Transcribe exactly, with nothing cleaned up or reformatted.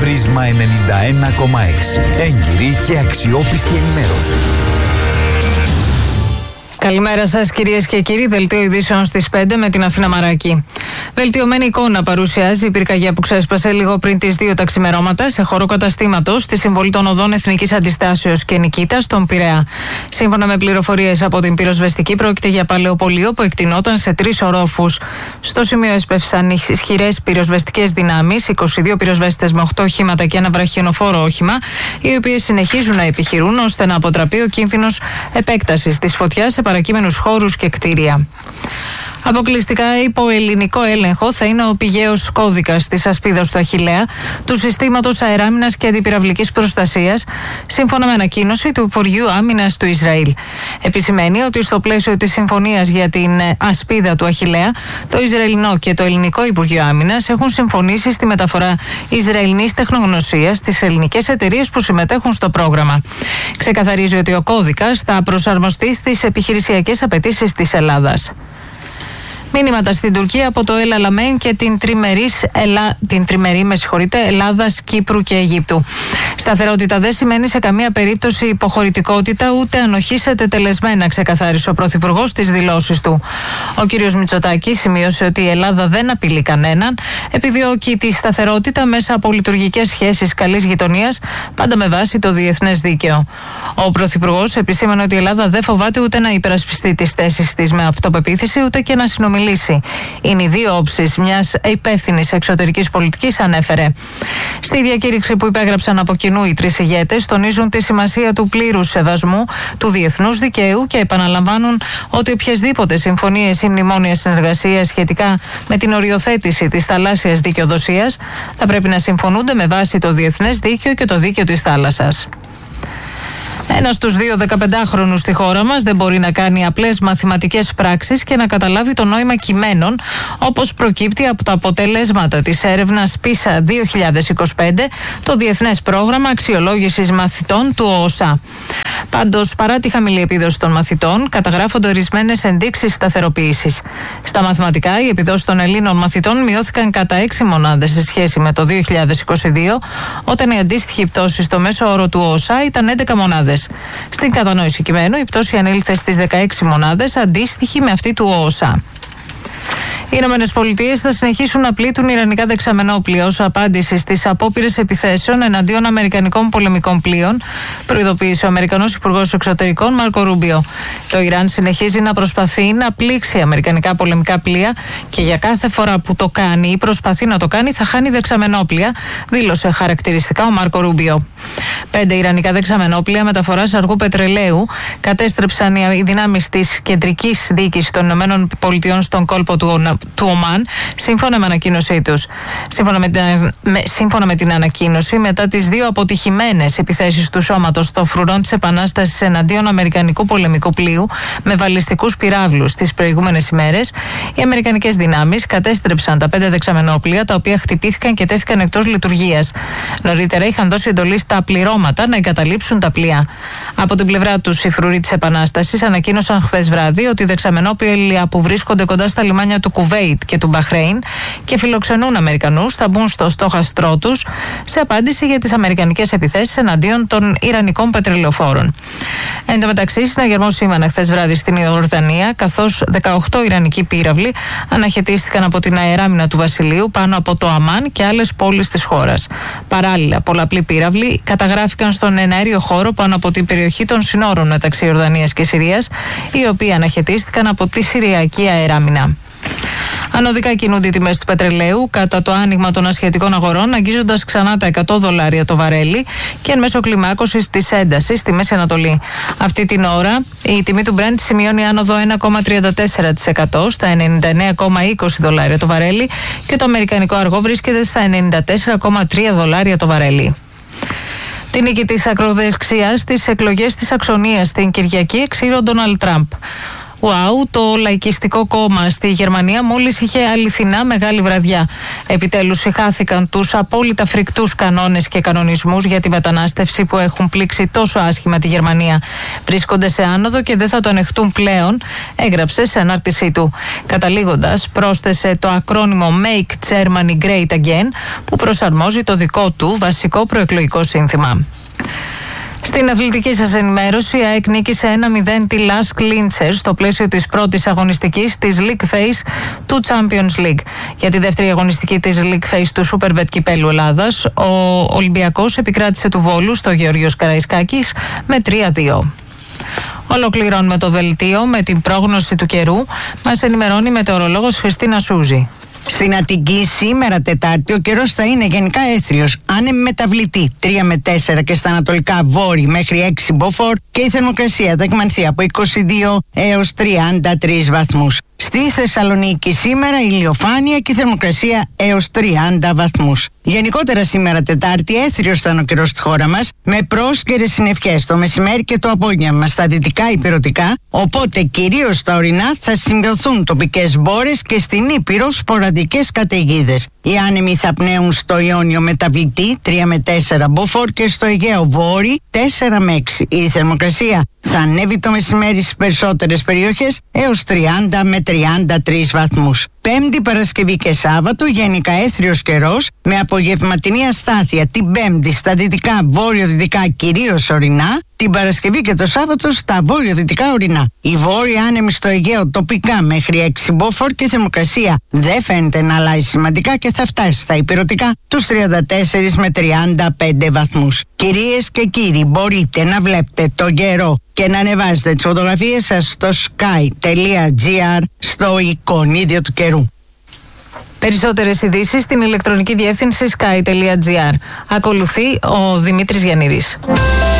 Πρίσμα ενενήντα ένα κόμμα έξι. Έγκυρη και αξιόπιστη ενημέρωση. Καλημέρα σας κυρίες και κύριοι, δελτίο ειδήσεων στις πέντε με την Αθήνα Μαράκη. Βελτιωμένη εικόνα παρουσιάζει η πυρκαγιά που ξέσπασε λίγο πριν τις δύο τα ξημερώματα σε χώρο καταστήματος στη συμβολή των οδών Εθνικής Αντιστάσεως και Νικήτας στον Πειραιά. Σύμφωνα με πληροφορίες από την πυροσβεστική, πρόκειται για παλαιοπολείο που εκτεινόταν σε τρεις ορόφους. Στο σημείο έσπευσαν ισχυρές πυροσβεστικές δυνάμεις, είκοσι δύο πυροσβέστες με οκτώ οχήματα και ένα βραχιονοφόρο όχημα, οι οποίες συνεχίζουν να επιχειρούν ώστε να αποτραπεί ο κίνδυνος επέκτασης της φωτιάς σε παρακείμενους χώρους και κτίρια. Αποκλειστικά υπό ελληνικό έλεγχο θα είναι ο πηγαίος κώδικας της ασπίδας του Αχιλλέα του Συστήματος Αεράμινας και Αντιπυραυλικής Προστασίας, σύμφωνα με ανακοίνωση του Υπουργείου Άμυνας του Ισραήλ. Επισημαίνει ότι στο πλαίσιο της συμφωνίας για την ασπίδα του Αχιλλέα, το Ισραηλινό και το Ελληνικό Υπουργείο Άμυνας έχουν συμφωνήσει στη μεταφορά Ισραηλινής τεχνογνωσίας στις ελληνικές εταιρείες που συμμετέχουν στο πρόγραμμα. Ξεκαθαρίζει ότι ο κώδικας θα προσαρμοστεί στις επιχειρησιακές απαιτήσεις της Ελλάδας. Μήνυματα στην Τουρκία από το El Alamein και την τριμερής Ελλά... την τριμερή με συγχωρείτε, Ελλάδας, Κύπρου και Αιγύπτου. Σταθερότητα δεν σημαίνει σε καμία περίπτωση υποχωρητικότητα ούτε ανοχή σε τετελεσμένα, ξεκαθάρισε ο Πρωθυπουργός στις δηλώσεις του. Ο κ. Μητσοτάκης σημείωσε ότι η Ελλάδα δεν απειλεί κανέναν, επιδιώκει τη σταθερότητα μέσα από λειτουργικές σχέσεις καλής γειτονίας, πάντα με βάση το διεθνές δίκαιο. Ο Πρωθυπουργός επισήμανε ότι η Ελλάδα δεν φοβάται ούτε να υπερασπιστεί τις θέσεις της με αυτοπεποίθηση, ούτε και να συνομιλήσει. Είναι οι δύο όψεις μιας υπεύθυνης εξωτερικής πολιτικής, ανέφερε. Στη διακήρυξη που υπέγραψαν από κοινού οι τρεις ηγέτες, τονίζουν τη σημασία του πλήρους σεβασμού του διεθνούς δικαίου και επαναλαμβάνουν ότι οποιασδήποτε συμφωνίες ή μνημόνια συνεργασίας σχετικά με την οριοθέτηση της θαλάσσιας δικαιοδοσίας θα πρέπει να συμφωνούνται με βάση το διεθνές δίκαιο και το δίκαιο της θάλασσας. Ένας στους δύο δεκαπεντάχρονους στη χώρα μας δεν μπορεί να κάνει απλές μαθηματικές πράξεις και να καταλάβει το νόημα κειμένων, όπως προκύπτει από τα αποτελέσματα της έρευνας πίσα δύο χιλιάδες είκοσι πέντε, το Διεθνές Πρόγραμμα Αξιολόγησης Μαθητών του ΟΟΣΑ. Πάντως, παρά τη χαμηλή επίδοση των μαθητών, καταγράφονται ορισμένες ενδείξεις σταθεροποίησης. Στα μαθηματικά, οι επιδόσεις των Ελλήνων μαθητών μειώθηκαν κατά έξι μονάδες σε σχέση με το δύο χιλιάδες είκοσι δύο, όταν η αντίστοιχη πτώση στο μέσο όρο του ΟΟΣΑ ήταν έντεκα μονάδες. Στην κατανόηση κειμένου, η πτώση ανήλθε στις δεκαέξι μονάδες, αντίστοιχη με αυτή του ΟΟΣΑ. Οι Ηνωμένες Πολιτείες θα συνεχίσουν να πλήττουν ιρανικά δεξαμενόπλια ως απάντηση στις απόπειρες επιθέσεων εναντίον αμερικανικών πολεμικών πλοίων, προειδοποίησε ο Αμερικανός Υπουργός Εξωτερικών Μάρκο Ρούμπιο. Το Ιράν συνεχίζει να προσπαθεί να πλήξει αμερικανικά πολεμικά πλοία και για κάθε φορά που το κάνει ή προσπαθεί να το κάνει θα χάνει δεξαμενόπλια, δήλωσε χαρακτηριστικά ο Μάρκο Ρούμπιο. Πέντε ιρανικά δεξαμενόπλια μεταφοράς αργού πετρελαίου κατέστρεψαν οι δυνάμεις της κεντρικής διοίκησης των Ηνωμένων Πολιτειών στον κόλπο του του Ομάν, σύμφωνα με ανακοίνωσή τους. Σύμφωνα με, την, με, σύμφωνα με την ανακοίνωση, μετά τις δύο αποτυχημένες επιθέσεις του σώματος στο φρουρό της Επανάστασης εναντίον αμερικανικού πολεμικού πλοίου με βαλιστικούς πυράβλους τις προηγούμενες ημέρες, οι αμερικανικές δυνάμεις κατέστρεψαν τα πέντε δεξαμενόπλια, τα οποία χτυπήθηκαν και τέθηκαν εκτός λειτουργίας. Νωρίτερα είχαν δώσει εντολή στα πληρώματα να εγκαταλείψουν τα πλοία. Από την πλευρά τους, οι φρουροί της Επανάστασης ανακοίνωσαν χθες βράδυ ότι οι δεξαμενόπλια που βρίσκονται κοντά στα λιμάνια του Κουβέιτ και του Μπαχρέιν και φιλοξενούν Αμερικανούς θα μπουν στο στόχαστρό τους σε απάντηση για τις αμερικανικές επιθέσεις εναντίον των ιρανικών πετρελαιοφόρων. Εν τω μεταξύ, συναγερμό σήμανε χθες βράδυ στην Ιορδανία, καθώς δεκαοκτώ ιρανικοί πύραυλοι αναχαιτίστηκαν από την αεράμινα του Βασιλείου πάνω από το Αμάν και άλλες πόλεις της χώρας. Παράλληλα, πολλαπλοί πύραυλοι καταγράφηκαν στον εναέριο χώρο πάνω από την περιοχή των συνόρων μεταξύ Ιορδανίας και Συρίας, οι οποίοι αναχαιτίστηκαν από τη Συριακή αεράμινα. Ανωδικά κινούνται οι τιμές του πετρελαίου κατά το άνοιγμα των ασιατικών αγορών, αγγίζοντας ξανά τα εκατό δολάρια το βαρέλι και εν μέσω κλιμάκωσης της έντασης στη Μέση Ανατολή. Αυτή την ώρα η τιμή του Brent σημειώνει άνοδο ένα κόμμα τριάντα τέσσερα τοις εκατό στα ενενήντα εννέα κόμμα είκοσι δολάρια το βαρέλι και το αμερικανικό αργό βρίσκεται στα ενενήντα τέσσερα κόμμα τρία δολάρια το βαρέλι. Την νίκη της ακροδεξιάς στις εκλογές της Σαξονίας την Κυριακή εξήρε ο Ντόναλντ Τραμπ. Wow, το λαϊκιστικό κόμμα στη Γερμανία μόλις είχε αληθινά μεγάλη βραδιά. Επιτέλους συχάθηκαν τους απόλυτα φρικτούς κανόνες και κανονισμούς για τη μετανάστευση που έχουν πλήξει τόσο άσχημα τη Γερμανία. Βρίσκονται σε άνοδο και δεν θα το ανεχτούν πλέον, έγραψε σε ανάρτησή του. Καταλήγοντας, πρόσθεσε το ακρόνιμο Make Germany Great Again, που προσαρμόζει το δικό του βασικό προεκλογικό σύνθημα. Στην αθλητική σας ενημέρωση, η ΑΕΚ νίκησε ένα μηδέν τη Lask Linzer στο πλαίσιο της πρώτης αγωνιστικής της League Phase του Champions League. Για τη δεύτερη αγωνιστική της League Phase του Superbet Κυπέλλου Ελλάδας, ο Ολυμπιακός επικράτησε του Βόλου στο Γεωργίος Καραϊσκάκης με τρία δύο. Ολοκληρώνουμε το δελτίο με την πρόγνωση του καιρού. Μας ενημερώνει η μετεωρολόγος Χριστίνα Σούζη. Στην Αττική σήμερα Τετάρτη ο καιρός θα είναι γενικά έθριος, άνεμη μεταβλητή τρία με τέσσερα και στα ανατολικά βόρει μέχρι έξι μποφόρ και η θερμοκρασία θα εκμανθεί από είκοσι δύο έως τριάντα τρεις βαθμούς. Στη Θεσσαλονίκη σήμερα ηλιοφάνεια και η θερμοκρασία έως τριάντα βαθμούς. Γενικότερα σήμερα Τετάρτη έθριος θα είναι ο καιρός στη χώρα μας με πρόσκαιρες συννεφιές το μεσημέρι και το απόγευμα στα δυτικά ηπειρωτικά, οπότε κυρίως στα ορεινά θα σημειωθούν τοπικές μπόρες και στην Ήπειρο σποραδικές καταιγίδες. Οι άνεμοι θα πνέουν στο Ιόνιο μεταβλητή τρία με τέσσερα μποφόρ και στο Αιγαίο βόρει τέσσερα με έξι. Η θερμοκρασία θα ανέβει το μεσημέρι στις περισσότερες περιοχές έως τριάντα με τριάντα τρεις βαθμούς. Πέμπτη, Παρασκευή και Σάββατο γενικά έθριος καιρός με απογευματινή αστάθεια την Πέμπτη στα δυτικά βόρειο-δυτικά κυρίως ορεινά, την Παρασκευή και το Σάββατο στα βόρειο-δυτικά ορεινά. Η βόρεια άνεμη στο Αιγαίο τοπικά μέχρι έξι μποφόρ και η θερμοκρασία δεν φαίνεται να αλλάζει σημαντικά και θα φτάσει στα ηπειρωτικά τους τριάντα τέσσερα με τριάντα πέντε βαθμούς. Κυρίες και κύριοι, μπορείτε να βλέπετε τον καιρό και να ανεβάζετε τις φωτογραφίες σας στο sky τελεία gr στο εικονίδιο του καιρού. Περισσότερες ειδήσεις στην ηλεκτρονική διεύθυνση sky τελεία gr. Ακολουθεί ο Δημήτρης Γιαννήρης.